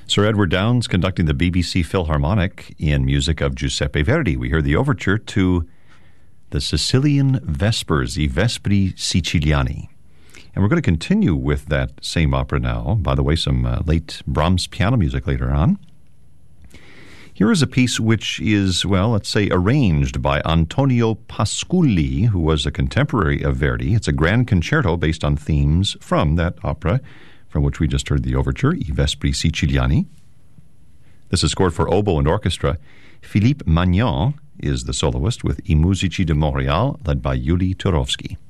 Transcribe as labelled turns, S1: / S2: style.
S1: Sir Edward Downes conducting the BBC Philharmonic in music of Giuseppe Verdi. We heard the overture to the Sicilian Vespers, I Vespri Siciliani. And we're going to continue with that same opera now. By the way, some late Brahms piano music later on. Here is a piece which is, well, let's say, arranged by Antonio Pasculli, who was a contemporary of Verdi. It's a grand concerto based on themes from that opera, from which we just heard the overture, I Vespri Siciliani. This is scored for oboe and orchestra. Philippe Magnan is the soloist with I Musici de Montréal, led by Yuli Turovsky.